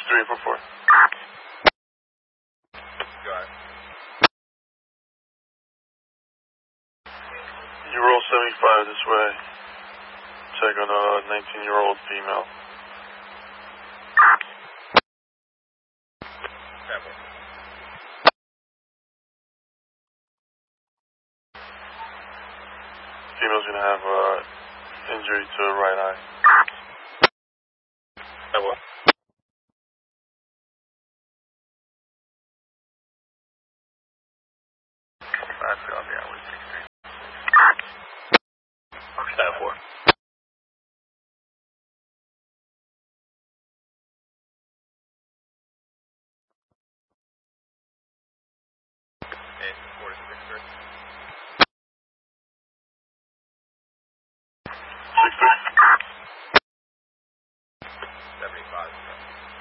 63844. Got it. You roll 75 this way. Check on a 19-year-old female. Female's gonna have injury to her right eye. I will. I feel the hour 16. Stand for. And 4 to 6, sir. 63. 75, sir.